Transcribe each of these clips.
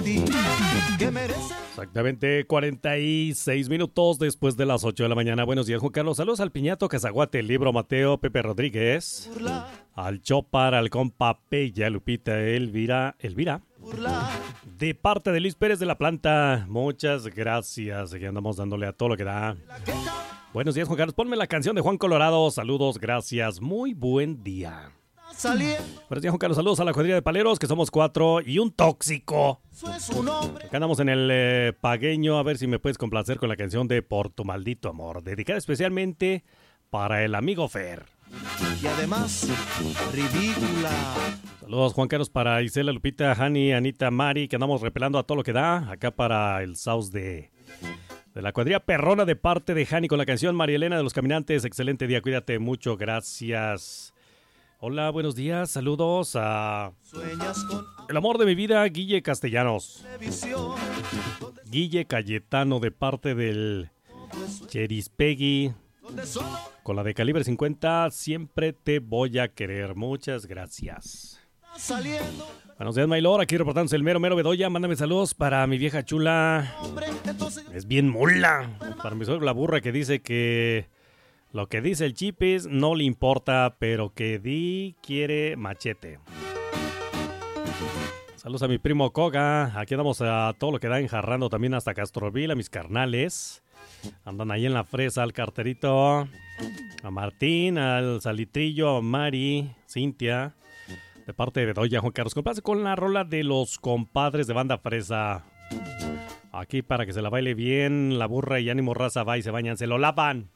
ti, que mereces. Exactamente 46 minutos después de las 8 de la mañana. Buenos días, Juan Carlos. Saludos al Piñato, Cazaguate, el Libro, Mateo, Pepe Rodríguez, al Chopar, al compa Pella, Lupita, Elvira. De parte de Luis Pérez de la Planta. Muchas gracias. Aquí andamos dándole a todo lo que da. Buenos días, Juan Carlos. Ponme la canción de Juan Colorado. Saludos, gracias. Muy buen día. Buenos días, Juan Carlos. Saludos a la cuadrilla de paleros, que somos 4 y un tóxico. Acá andamos en el pagueño. A ver si me puedes complacer con la canción de Por tu maldito amor, dedicada especialmente para el amigo Fer. Y además, ridícula. Saludos, Juan Carlos, para Isela, Lupita, Hani, Anita, Mari, que andamos repelando a todo lo que da. Acá para el Saus de la cuadrilla perrona, de parte de Hani, con la canción María Elena de los Caminantes. Excelente día, cuídate mucho, gracias. Hola, buenos días, saludos a el amor de mi vida, Guille Castellanos. Guille Cayetano, de parte del Cherispegui, con la de calibre 50, siempre te voy a querer. Muchas gracias. Buenos días, Maylor, aquí reportándose el mero Bedoya. Mándame saludos para mi vieja chula. Es bien mula. Para mi suegra la burra, que dice que lo que dice el Chipis no le importa, pero que Di quiere machete. Saludos a mi primo Koga. Aquí andamos a todo lo que da, enjarrando también hasta Castroville, a mis carnales. Andan ahí en la fresa, al carterito, a Martín, al Salitrillo, a Mari, Cintia. De parte de Bedoya, Juan Carlos. Complace con la rola de los compadres de Banda Fresa. Aquí para que se la baile bien la burra, y ánimo raza, va y se bañan, se lo lavan.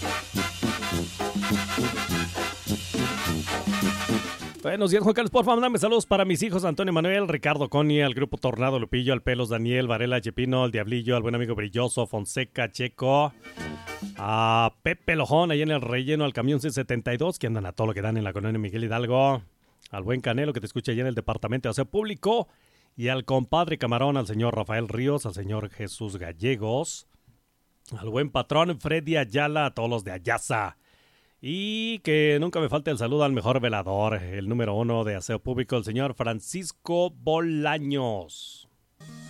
Buenos días, Juan Carlos, por favor, dame saludos para mis hijos Antonio Manuel, Ricardo Coni, al grupo Tornado, Lupillo, al Pelos, Daniel, Varela, Chepino, al Diablillo, al buen amigo Brilloso, Fonseca, Checo, a Pepe Lojón, ahí en el relleno, al camión C72, que andan a todo lo que dan en la colonia Miguel Hidalgo, al buen Canelo, que te escucha allá en el departamento de aseo público, y al compadre Camarón, al señor Rafael Ríos, al señor Jesús Gallegos, al buen patrón Freddy Ayala, a todos los de Ayasa. Y que nunca me falte el saludo al mejor velador, el número 1 de aseo público, el señor Francisco Bolaños.